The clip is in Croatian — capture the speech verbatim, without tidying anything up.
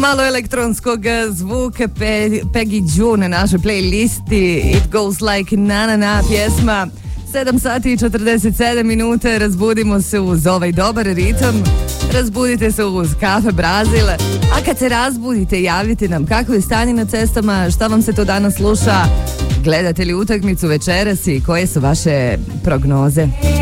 Malo elektronskog zvuka Pe, Peggy Gou na našoj playlisti It Goes Like Na Na Na pjesma. sedam sati i četrdeset sedam minuta, razbudimo se uz ovaj dobar ritam, razbudite se uz Kafe Brazil, a kad se razbudite javite nam kako je stanje na cestama, šta vam se to danas sluša, gledate li utakmicu večeras i koje su vaše prognoze.